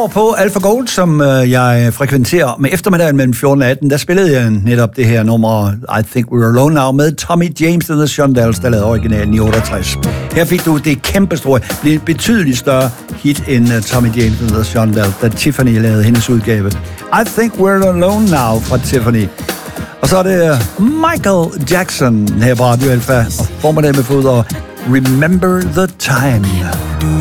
på Alpha Gold, som jeg frekventerer med eftermiddagen mellem 14 og 18, der spillede jeg netop det her nummer I Think We're Alone Now med Tommy James and the Shondells, der lavede originalen i 68. Her fik du det kæmpestore, blev betydeligt større hit end Tommy James and the Shondells, da Tiffany lavede hendes udgave. I Think We're Alone Now fra Tiffany. Og så er det Michael Jackson her på Radio Alpha og formiddag med fod og Remember the Time.